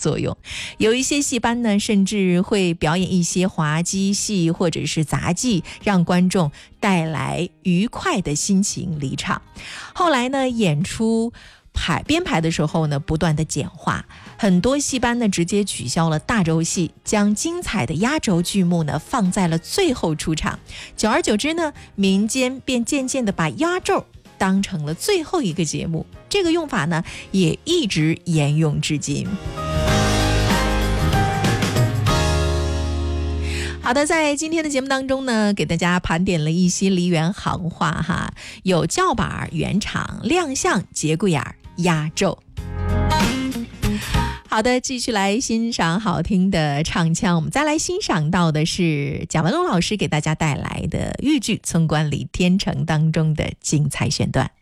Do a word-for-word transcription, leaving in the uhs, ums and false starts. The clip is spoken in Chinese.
作用。有一些戏班呢，甚至会表演一些滑稽戏或者是杂技，让观众带来愉快的心情离场。后来呢，演出排编排的时候呢，不断的简化，很多戏班呢直接取消了大轴戏，将精彩的压轴剧目呢放在了最后出场。久而久之呢，民间便渐渐的把压轴当成了最后一个节目，这个用法呢也一直沿用至今。好的，在今天的节目当中呢，给大家盘点了一些梨园行话哈，有叫板、圆场、亮相、节骨眼、压轴。好的，继续来欣赏好听的唱腔，我们再来欣赏到的是贾文龙老师给大家带来的豫剧《村官李天成》当中的精彩选段。